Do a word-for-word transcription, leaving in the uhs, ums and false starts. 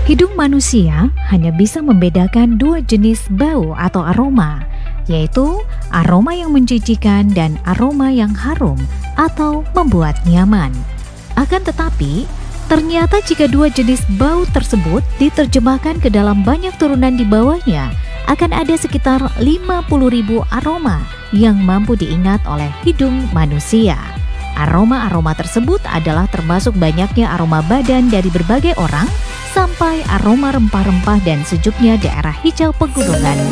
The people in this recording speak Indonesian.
Hidung manusia hanya bisa membedakan dua jenis bau atau aroma, yaitu aroma yang menjijikan dan aroma yang harum atau membuat nyaman. Akan tetapi, ternyata jika dua jenis bau tersebut diterjemahkan ke dalam banyak turunan di bawahnya, akan ada sekitar lima puluh ribu aroma yang mampu diingat oleh hidung manusia. Aroma-aroma tersebut adalah termasuk banyaknya aroma badan dari berbagai orang, sampai aroma rempah-rempah dan sejuknya daerah hijau pegunungan.